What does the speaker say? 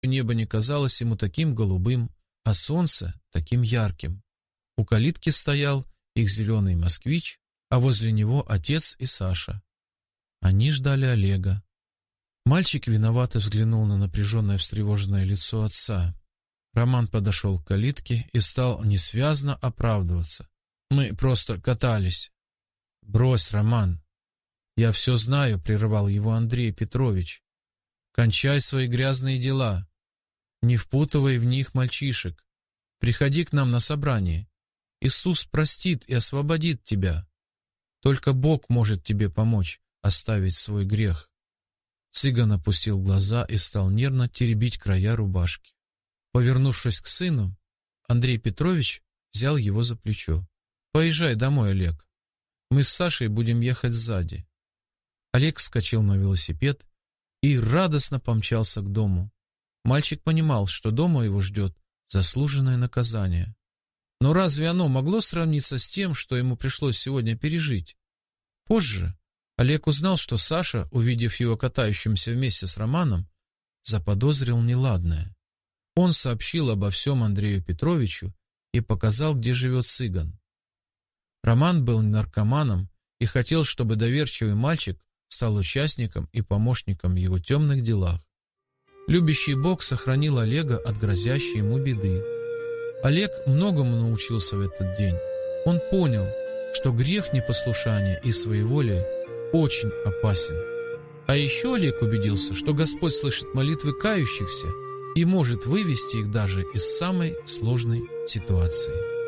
небо не казалось ему таким голубым, а солнце таким ярким. У калитки стоял их зеленый москвич, а возле него отец и Саша. Они ждали Олега. Мальчик виновато взглянул на напряженное встревоженное лицо отца. Роман подошел к калитке и стал несвязно оправдываться. «Мы просто катались». «Брось, Роман. Я все знаю», — прервал его Андрей Петрович. «Кончай свои грязные дела. Не впутывай в них мальчишек. Приходи к нам на собрание. Иисус простит и освободит тебя. Только Бог может тебе помочь оставить свой грех». Цыган опустил глаза и стал нервно теребить края рубашки. Повернувшись к сыну, Андрей Петрович взял его за плечо. «Поезжай домой, Олег. Мы с Сашей будем ехать сзади». Олег вскочил на велосипед и радостно помчался к дому. Мальчик понимал, что дома его ждет заслуженное наказание. Но разве оно могло сравниться с тем, что ему пришлось сегодня пережить? Позже Олег узнал, что Саша, увидев его катающимся вместе с Романом, заподозрил неладное. Он сообщил обо всем Андрею Петровичу и показал, где живет цыган. Роман был наркоманом и хотел, чтобы доверчивый мальчик стал участником и помощником в его темных делах. Любящий Бог сохранил Олега от грозящей ему беды. Олег многому научился в этот день. Он понял, что грех непослушания и своеволия очень опасен. А еще Олег убедился, что Господь слышит молитвы кающихся и может вывести их даже из самой сложной ситуации.